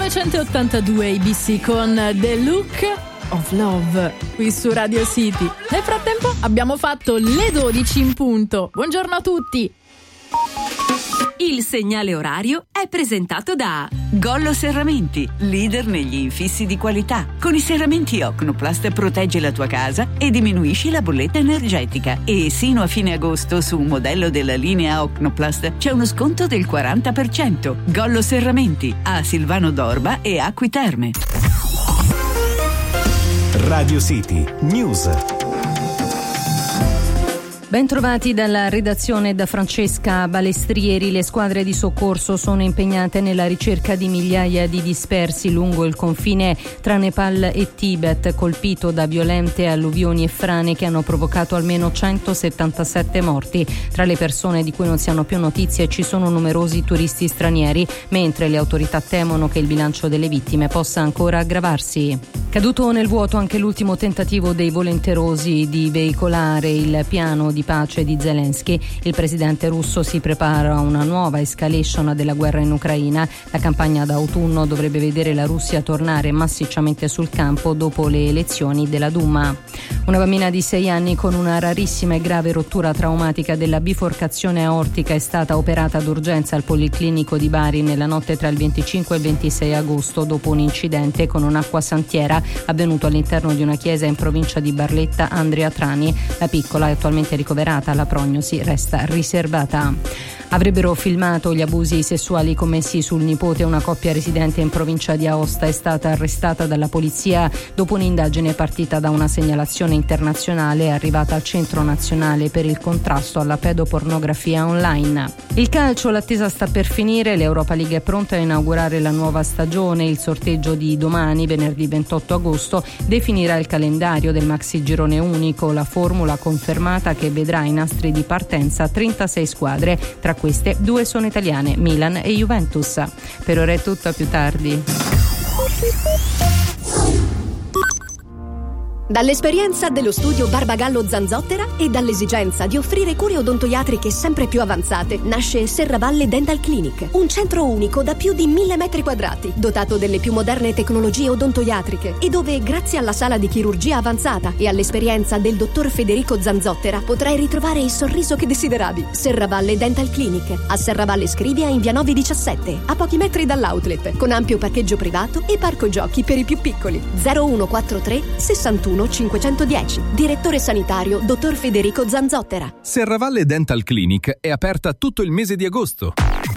1982 ABC con The Look of Love qui su Radio City. Nel frattempo abbiamo fatto le 12 in punto. Buongiorno a tutti. Il segnale orario è presentato da Gollo Serramenti, leader negli infissi di qualità. Con i serramenti Ocnoplast proteggi la tua casa e diminuisci la bolletta energetica. E sino a fine agosto su un modello della linea Ocnoplast c'è uno sconto del 40%. Gollo Serramenti a Silvano d'Orba e Acqui Terme. Radio City News. Bentrovati dalla redazione da Francesca Balestrieri. Le squadre di soccorso sono impegnate nella ricerca di migliaia di dispersi lungo il confine tra Nepal e Tibet, colpito da violente alluvioni e frane che hanno provocato almeno 177 morti. Tra le persone di cui non si hanno più notizie ci sono numerosi turisti stranieri, mentre le autorità temono che il bilancio delle vittime possa ancora aggravarsi. Caduto nel vuoto anche l'ultimo tentativo dei volenterosi di veicolare il piano di pace di Zelensky. Il presidente russo si prepara a una nuova escalation della guerra in Ucraina. La campagna d'autunno dovrebbe vedere la Russia tornare massicciamente sul campo dopo le elezioni della Duma. Una bambina di 6 anni con una rarissima e grave rottura traumatica della biforcazione aortica è stata operata d'urgenza al Policlinico di Bari nella notte tra il 25 e il 26 agosto dopo un incidente con un'acqua santiera avvenuto all'interno di una chiesa in provincia di Barletta Andria Trani. La piccola è attualmente ricoverata, la prognosi resta riservata. Avrebbero filmato gli abusi sessuali commessi sul nipote. Una coppia residente in provincia di Aosta è stata arrestata dalla polizia dopo un'indagine partita da una segnalazione internazionale arrivata al Centro Nazionale per il contrasto alla pedopornografia online. Il calcio, l'attesa sta per finire, l'Europa League è pronta a inaugurare la nuova stagione. Il sorteggio di domani, venerdì 28 agosto, definirà il calendario del maxi girone unico, la formula confermata che vedrà i nastri di partenza 36 squadre, tra queste 2 sono italiane, Milan e Juventus. Per ora è tutto, a più tardi. Dall'esperienza dello studio Barbagallo Zanzottera e dall'esigenza di offrire cure odontoiatriche sempre più avanzate nasce Serravalle Dental Clinic, un centro unico da più di 1000 metri quadrati, dotato delle più moderne tecnologie odontoiatriche e dove, grazie alla sala di chirurgia avanzata e all'esperienza del dottor Federico Zanzottera, potrai ritrovare il sorriso che desideravi. Serravalle Dental Clinic, a Serravalle Scrivia in via 917, a pochi metri dall'outlet, con ampio parcheggio privato e parco giochi per i più piccoli. 0143 61 510. Direttore sanitario dottor Federico Zanzottera. Serravalle Dental Clinic è aperta tutto il mese di agosto.